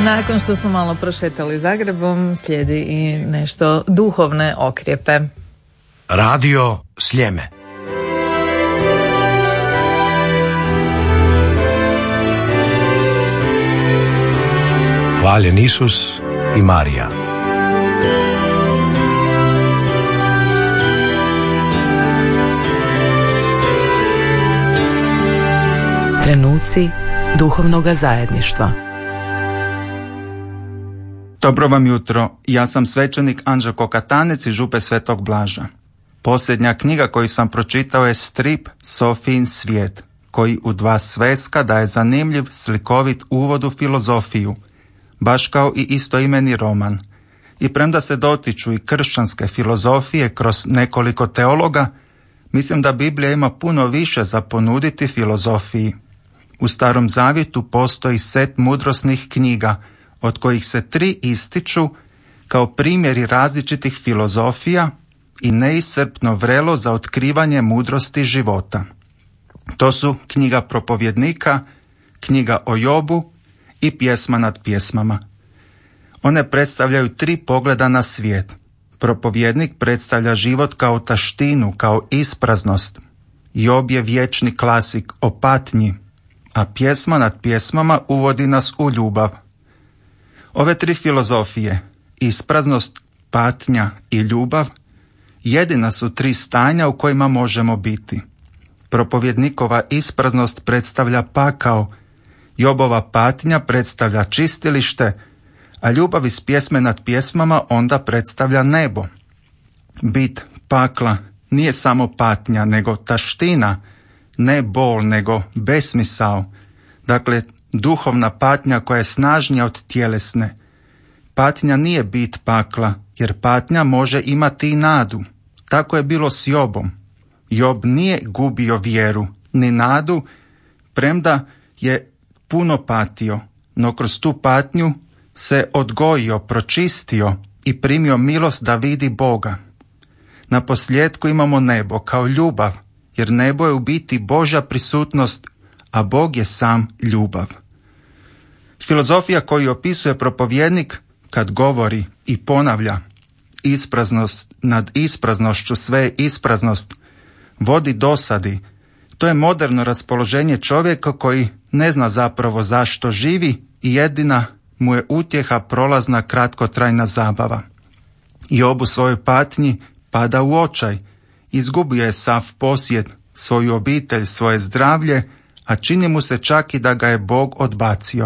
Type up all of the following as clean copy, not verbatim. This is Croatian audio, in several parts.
Nakon što smo malo prošetali Zagrebom, slijedi i nešto duhovne okrijepe. Radio Sljeme. Hvaljen Isus i Marija. Trenuci duhovnoga zajedništva. Dobro vam jutro, ja sam svećenik Anđelko Katanec iz Župe Svetog Blaža. Posljednja knjiga koju sam pročitao je strip Sofijin svijet, koji u 2 sveska daje zanimljiv, slikovit uvod u filozofiju, baš kao i istoimeni roman. I premda se dotiču i kršćanske filozofije kroz nekoliko teologa, mislim da Biblija ima puno više za ponuditi filozofiji. U Starom Zavjetu postoji set mudrosnih knjiga, od kojih se 3 ističu kao primjeri različitih filozofija i neiscrpno vrelo za otkrivanje mudrosti života. To su knjiga Propovjednika, knjiga o Jobu i Pjesma nad pjesmama. One predstavljaju 3 pogleda na svijet. Propovjednik predstavlja život kao taštinu, kao ispraznost. Job je vječni klasik o patnji, a Pjesma nad pjesmama uvodi nas u ljubav. Ove 3 filozofije, ispraznost, patnja i ljubav, jedina su 3 stanja u kojima možemo biti. Propovjednikova ispraznost predstavlja pakao, Jobova patnja predstavlja čistilište, a ljubav iz Pjesme nad pjesmama onda predstavlja nebo. Bit pakla nije samo patnja, nego taština, ne bol, nego besmisao. Dakle, duhovna patnja koja je snažnija od tjelesne. Patnja nije bit pakla, jer patnja može imati i nadu. Tako je bilo s Jobom. Job nije gubio vjeru, ni nadu, premda je puno patio, no kroz tu patnju se odgojio, pročistio i primio milost da vidi Boga. Na posljedku imamo nebo kao ljubav, jer nebo je u biti Božja prisutnost, a Bog je sam ljubav. Filozofija koju opisuje propovjednik kad govori i ponavlja ispraznost nad ispraznošću, sve je ispraznost, vodi dosadi. To je moderno raspoloženje čovjeka koji ne zna zapravo zašto živi i jedina mu je utjeha prolazna kratkotrajna zabava. Job u svojoj patnji pada u očaj, izgubio je sav posjed, svoju obitelj, svoje zdravlje, a čini mu se čak i da ga je Bog odbacio.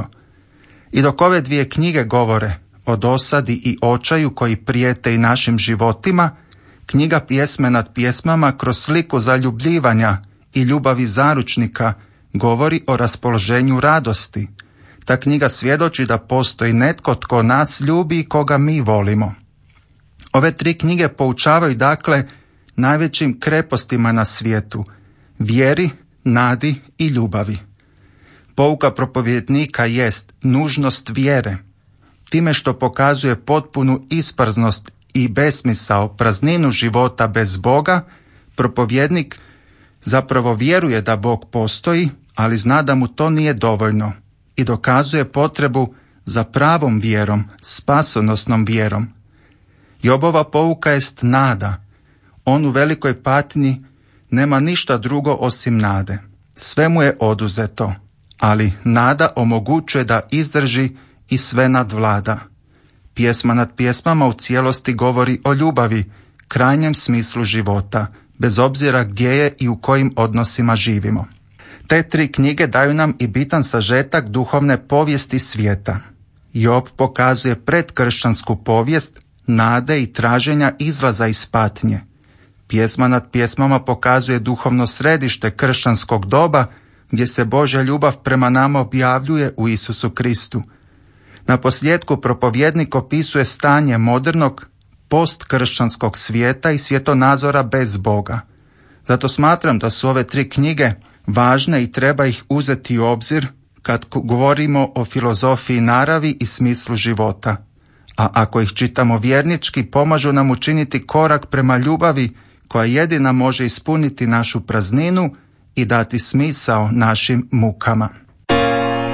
I dok ove 2 knjige govore o dosadi i očaju koji prijete i našim životima, knjiga Pjesme nad pjesmama kroz sliku zaljubljivanja i ljubavi zaručnika govori o raspoloženju radosti. Ta knjiga svjedoči da postoji netko tko nas ljubi i koga mi volimo. Ove 3 knjige poučavaju dakle najvećim krepostima na svijetu, vjeri, nadi i ljubavi. Pouka propovjednika jest nužnost vjere. Time što pokazuje potpunu ispraznost i besmisao, prazninu života bez Boga, propovjednik zapravo vjeruje da Bog postoji, ali zna da mu to nije dovoljno i dokazuje potrebu za pravom vjerom, spasonosnom vjerom. Jobova pouka jest nada. On u velikoj patnji nema ništa drugo osim nade. Sve mu je oduzeto, ali nada omogućuje da izdrži i sve nadvlada. Pjesma nad pjesmama u cijelosti govori o ljubavi, krajnjem smislu života, bez obzira gdje je i u kojim odnosima živimo. Te 3 knjige daju nam i bitan sažetak duhovne povijesti svijeta. Job pokazuje predkršćansku povijest, nade i traženja izlaza iz patnje. Pjesma nad pjesmama pokazuje duhovno središte kršćanskog doba, gdje se Božja ljubav prema nama objavljuje u Isusu Kristu. Na posljedku propovjednik opisuje stanje modernog, postkršćanskog svijeta i svjetonazora bez Boga. Zato smatram da su ove 3 knjige važne i treba ih uzeti u obzir kad govorimo o filozofiji naravi i smislu života. A ako ih čitamo vjernički, pomažu nam učiniti korak prema ljubavi koja jedina može ispuniti našu prazninu i dati smisao našim mukama.